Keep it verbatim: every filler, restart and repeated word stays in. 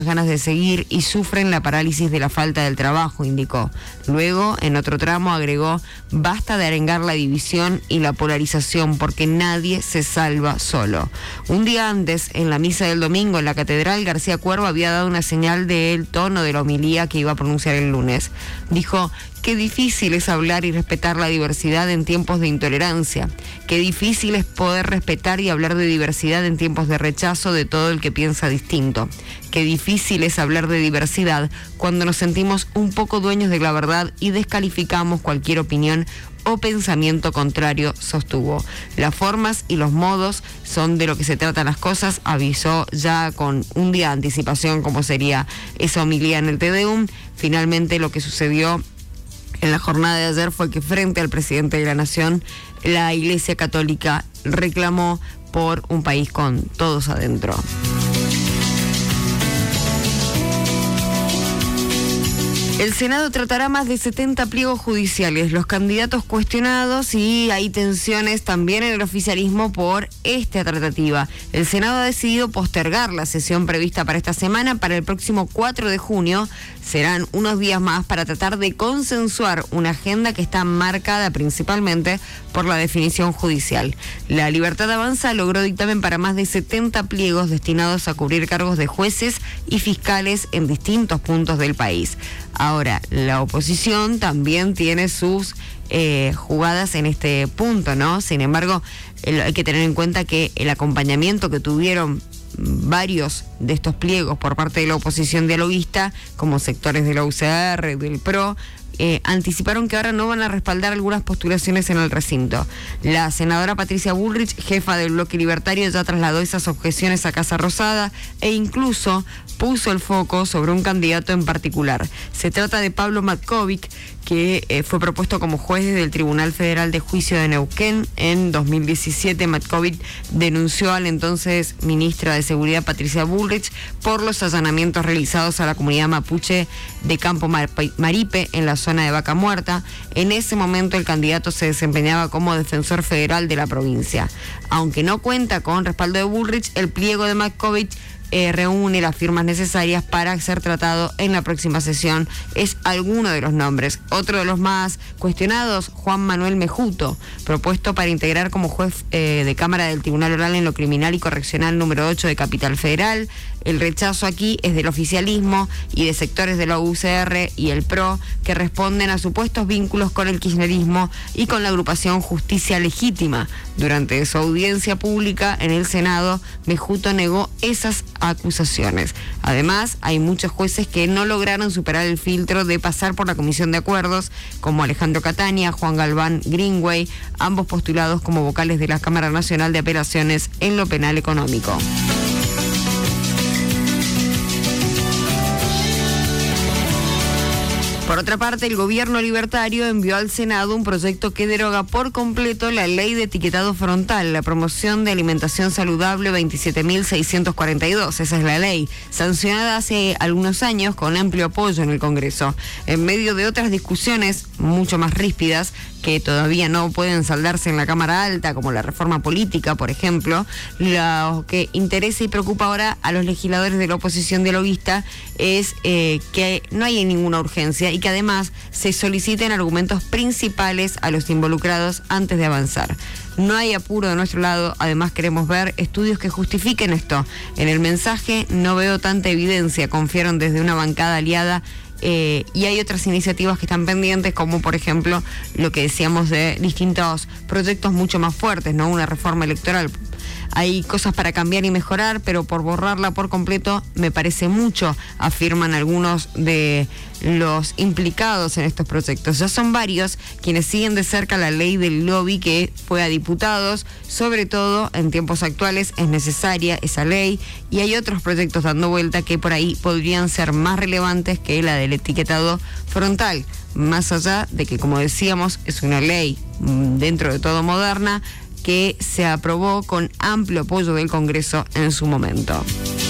ganas de seguir y sufren la parálisis de la falta del trabajo, indicó. Luego, en otro tramo, agregó: basta de arengar la división y la polarización porque nadie se salva solo. Un día antes, en la misa del domingo en la catedral, García Cuervo había dado una señal del tono de la homilía que iba a pronunciar el lunes. Dijo: qué difícil es hablar y respetar la diversidad en tiempos de intolerancia. Qué difícil es poder respetar y hablar de diversidad en tiempos de rechazo de todo el que piensa distinto. Qué difícil es hablar de diversidad cuando nos sentimos un poco dueños de la verdad y descalificamos cualquier opinión o pensamiento contrario, sostuvo. Las formas y los modos son de lo que se tratan las cosas, avisó ya con un día de anticipación como sería esa homilía en el Te Deum. Finalmente, lo que sucedió en la jornada de ayer fue que frente al presidente de la Nación, la Iglesia Católica reclamó por un país con todos adentro. El Senado tratará más de setenta pliegos judiciales, los candidatos cuestionados, y hay tensiones también en el oficialismo por esta tratativa. El Senado ha decidido postergar la sesión prevista para esta semana para el próximo cuatro de junio. Serán unos días más para tratar de consensuar una agenda que está marcada principalmente por la definición judicial. La Libertad Avanza logró dictamen para más de setenta pliegos destinados a cubrir cargos de jueces y fiscales en distintos puntos del país. Ahora, la oposición también tiene sus eh, jugadas en este punto, ¿no? Sin embargo, el, hay que tener en cuenta que el acompañamiento que tuvieron varios de estos pliegos por parte de la oposición dialoguista, como sectores de la U C R, del P R O, eh, anticiparon que ahora no van a respaldar algunas postulaciones en el recinto. La senadora Patricia Bullrich, jefa del bloque libertario, ya trasladó esas objeciones a Casa Rosada e incluso puso el foco sobre un candidato en particular. Se trata de Pablo Matkovic, que eh, fue propuesto como juez del Tribunal Federal de Juicio de Neuquén. En dos mil diecisiete, Matkovic denunció a la entonces ministra de Seguridad, Patricia Bullrich, por los allanamientos realizados a la comunidad mapuche de Campo Maripe, en la zona de Vaca Muerta. En ese momento, el candidato se desempeñaba como defensor federal de la provincia. Aunque no cuenta con respaldo de Bullrich, el pliego de Matkovic Eh, reúne las firmas necesarias para ser tratado en la próxima sesión. Es alguno de los nombres. Otro de los más cuestionados, Juan Manuel Mejuto, propuesto para integrar como juez eh, de Cámara del Tribunal Oral en lo Criminal y Correccional número ocho de Capital Federal. El rechazo aquí es del oficialismo y de sectores de la U C R y el P R O, que responden a supuestos vínculos con el kirchnerismo y con la agrupación Justicia Legítima. Durante su audiencia pública en el Senado, Mejuto negó esas acusaciones. Además, hay muchos jueces que no lograron superar el filtro de pasar por la Comisión de Acuerdos, como Alejandro Catania, Juan Galván Greenway, ambos postulados como vocales de la Cámara Nacional de Apelaciones en lo penal económico. Por otra parte, el gobierno libertario envió al Senado un proyecto que deroga por completo la ley de etiquetado frontal, la promoción de alimentación saludable veintisiete mil seiscientos cuarenta y dos. Esa es la ley, sancionada hace algunos años con amplio apoyo en el Congreso. En medio de otras discusiones mucho más ríspidas, que todavía no pueden saldarse en la Cámara Alta, como la reforma política, por ejemplo, lo que interesa y preocupa ahora a los legisladores de la oposición dialoguista es eh, que no hay ninguna urgencia y que además se soliciten argumentos principales a los involucrados antes de avanzar. No hay apuro de nuestro lado, además queremos ver estudios que justifiquen esto. En el mensaje no veo tanta evidencia, confiaron desde una bancada aliada. Eh, y hay otras iniciativas que están pendientes, como por ejemplo lo que decíamos de distintos proyectos mucho más fuertes, ¿no? Una reforma electoral. Hay cosas para cambiar y mejorar, pero por borrarla por completo me parece mucho, afirman algunos de los implicados en estos proyectos. Ya son varios quienes siguen de cerca la ley del lobby que fue a diputados, sobre todo en tiempos actuales es necesaria esa ley, y hay otros proyectos dando vuelta que por ahí podrían ser más relevantes que la del etiquetado frontal, más allá de que, como decíamos, es una ley dentro de todo moderna que se aprobó con amplio apoyo del Congreso en su momento.